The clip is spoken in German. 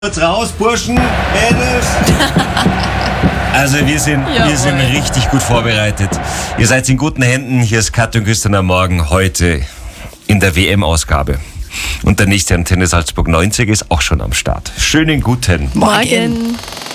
Jetzt raus, Burschen, Mädels. Also wir sind richtig gut vorbereitet. Ihr seid in guten Händen. Hier ist Katja und Christian am Morgen heute in der WM-Ausgabe. Und der nächste Antenne Salzburg 90 ist auch schon am Start. Schönen guten Morgen.